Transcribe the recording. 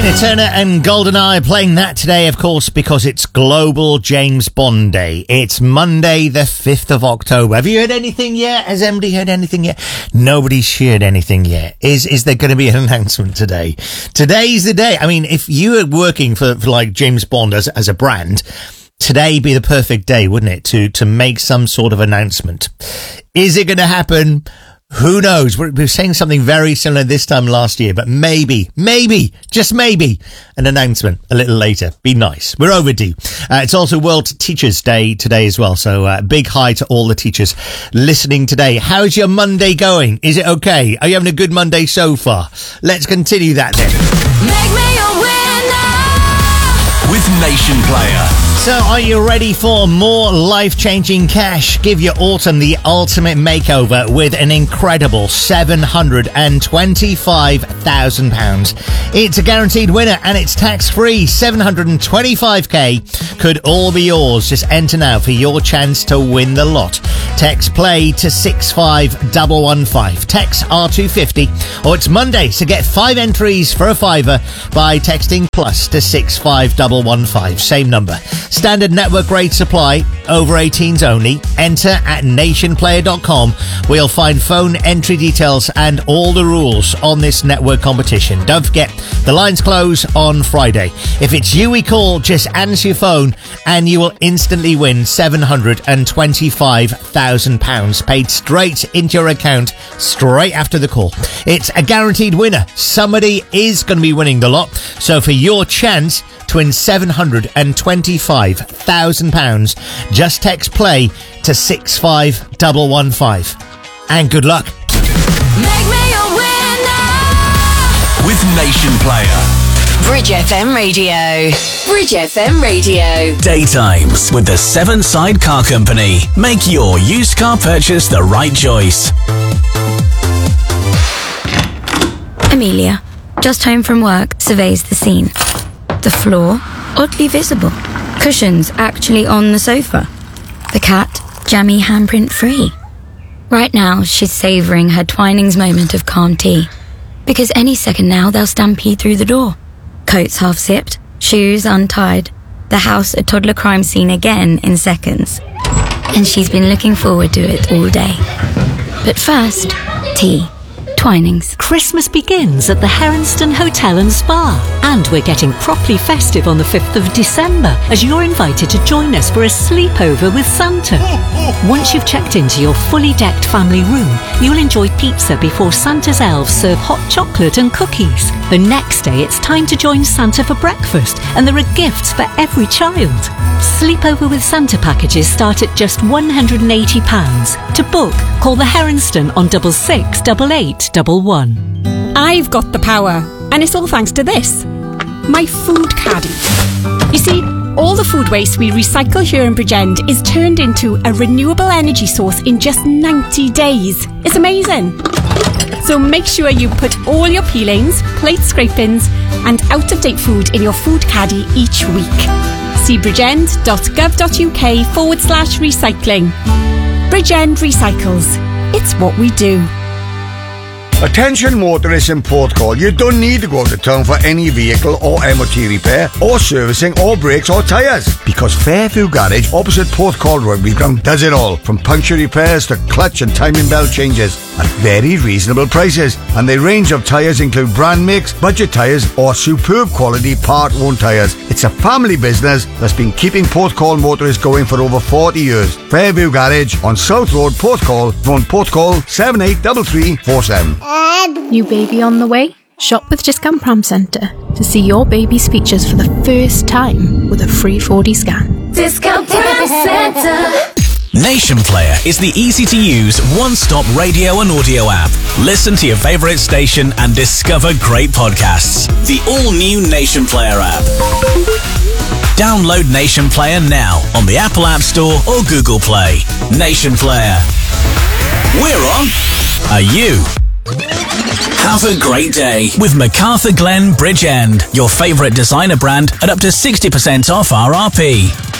Tina Turner and GoldenEye playing that today, of course, because it's Global James Bond Day. It's Monday, the 5th of October. Have you heard anything yet? Has anybody heard anything yet? Nobody's shared anything yet. Is there going to be an announcement today? Today's the day. I mean, if you were working for like James Bond as a brand, today be the perfect day, wouldn't it, to make some sort of announcement? Is it going to happen? Who knows? We're saying something very similar this time last year, but maybe, just maybe, an announcement a little later. Be nice. We're overdue. It's also World Teachers Day today as well, so big hi to all the teachers listening today. How's your Monday going? Is it okay? Are you having a good Monday so far? Let's continue that then. Make me a winner with Nation Player. So, are you ready for more life-changing cash? Give your autumn the ultimate makeover with an incredible £725,000. It's a guaranteed winner and it's tax-free. $725,000 could all be yours. Just enter now for your chance to win the lot. Text play to 65115. Text R250. Or it's Monday, so get 5 entries for a fiver by texting plus to 65115. Same number. Standard network rate supply, over 18s only. Enter at nationplayer.com where you'll find phone entry details and all the rules on this network competition. Don't forget, the lines close on Friday. If it's you we call, just answer your phone and you will instantly win £725,000 paid straight into your account straight after the call. It's a guaranteed winner. Somebody is going to be winning the lot. So for your chance to win £725,000, just text play to 65115. And good luck. Make me a winner with Nation Player. Bridge FM Radio. Bridge FM Radio. Daytimes with the Seven Side Car Company. Make your used car purchase the right choice. Amelia, just home from work, surveys the scene. The floor, oddly visible. Cushions actually on the sofa. The cat, jammy handprint free. Right now, she's savouring her Twinings moment of calm tea. Because any second now, they'll stampede through the door. Coats half zipped, shoes untied. The house a toddler crime scene again in seconds. And she's been looking forward to it all day. But first, tea. Twinings. Christmas begins at the Heronston Hotel and Spa, and we're getting properly festive on the 5th of December as you're invited to join us for a sleepover with Santa. Once you've checked into your fully decked family room, you'll enjoy pizza before Santa's elves serve hot chocolate and cookies. The next day it's time to join Santa for breakfast, and there are gifts for every child. Sleepover with Santa packages start at just £180. To book, call the Heronston on 668811. I've got the power, and it's all thanks to this. My food caddy. You see, all the food waste we recycle here in Bridgend is turned into a renewable energy source in just 90 days. It's amazing. So make sure you put all your peelings, plate scrapings and out-of-date food in your food caddy each week. See bridgend.gov.uk/recycling. Bridgend Recycles. It's what we do. Attention motorists in Porthcawl, you don't need to go to town for any vehicle or MOT repair or servicing or brakes or tyres, because Fairview Garage opposite Porthcawl Rugby Ground does it all, from puncture repairs to clutch and timing belt changes at very reasonable prices. And their range of tyres include brand makes, budget tyres or superb quality part-owned tyres. It's a family business that's been keeping Porthcawl motorists going for over 40 years. Fairview Garage on South Road, Porthcawl, phone Porthcawl 783347. New baby on the way? Shop with Discount Pram Centre to see your baby's features for the first time with a free 4D scan. Discount Pram Centre. Nation Player is the easy-to-use one-stop radio and audio app. Listen to your favourite station and discover great podcasts. The all-new Nation Player app. Download Nation Player now on the Apple App Store or Google Play. Nation Player. We're on. Are you? Have a great day with MacArthur Glen Bridgend, your favourite designer brand at up to 60% off RRP.